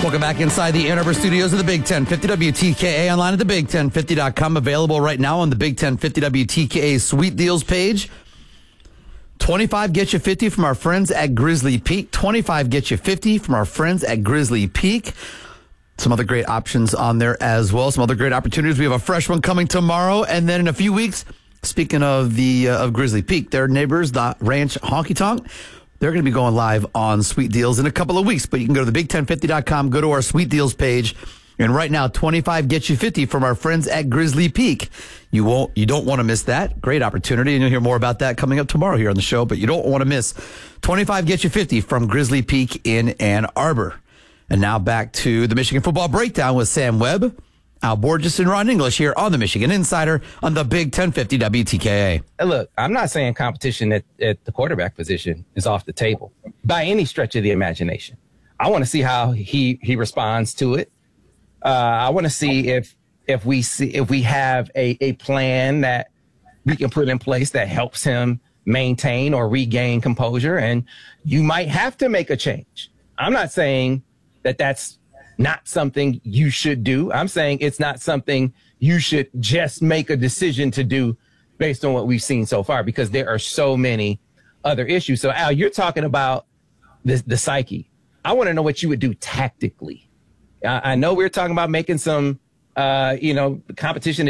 Welcome back inside the Ann Arbor studios of the Big 1050 WTKA, online at thebig1050.com. Available right now on the Big 1050 WTKA Sweet Deals page. 25 gets you 50 from our friends at Grizzly Peak. 25 gets you 50 from our friends at Grizzly Peak. Some other great options on there as well. Some other great opportunities. We have a fresh one coming tomorrow. And then in a few weeks, speaking of the of Grizzly Peak, their neighbors, the Ranch Honky Tonk, they're going to be going live on Sweet Deals in a couple of weeks. But you can go to thebig1050.com, go to our Sweet Deals page. And right now, 25 gets you 50 from our friends at Grizzly Peak. You don't want to miss that. Great opportunity. And you'll hear more about that coming up tomorrow here on the show. But you don't want to miss 25 gets you 50 from Grizzly Peak in Ann Arbor. And now back to the Michigan Football Breakdown with Sam Webb, Al Borges, and Ron English here on the Michigan Insider on the Big 1050 WTKA. Look, I'm not saying competition at the quarterback position is off the table by any stretch of the imagination. I want to see how he responds to it. I want to see if we have a plan that we can put in place that helps him maintain or regain composure. And you might have to make a change. I'm not saying that that's not something you should do. I'm saying it's not something you should just make a decision to do based on what we've seen so far, because there are so many other issues. So, Al, you're talking about the psyche. I want to know what you would do tactically. I know we're talking about making some, competition